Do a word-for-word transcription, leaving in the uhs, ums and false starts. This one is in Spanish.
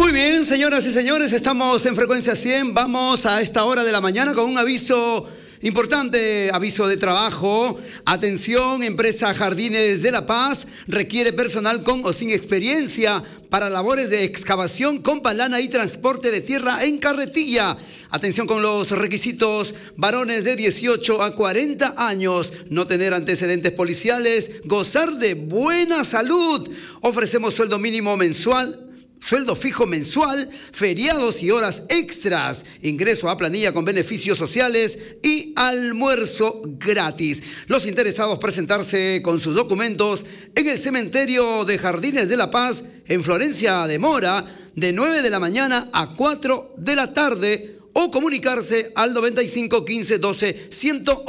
Muy bien, señoras y señores, estamos en Frecuencia cien. Vamos a esta hora de la mañana con un aviso importante, aviso de trabajo. Atención, empresa Jardines de la Paz requiere personal con o sin experiencia para labores de excavación con palana y transporte de tierra en carretilla. Atención con los requisitos: varones de dieciocho a cuarenta años, no tener antecedentes policiales, gozar de buena salud. Ofrecemos sueldo mínimo mensual, sueldo fijo mensual, feriados y horas extras, ingreso a planilla con beneficios sociales y almuerzo gratis. Los interesados presentarse con sus documentos en el cementerio de Jardines de la Paz, en Florencia de Mora, de nueve de la mañana a cuatro de la tarde, o comunicarse al noventa y cinco, quince, doce, ciento